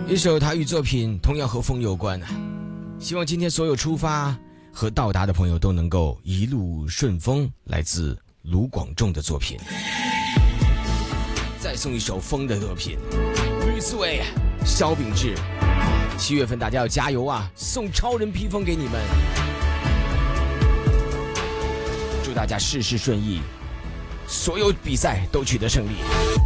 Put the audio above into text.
一首台语作品同样和风有关啊，希望今天所有出发和到达的朋友都能够一路顺风。来自卢广仲的作品，再送一首风的作品，吕思维、萧秉治。7月份大家要加油啊，送超人披风给你们，祝大家事事顺意，所有比赛都取得胜利。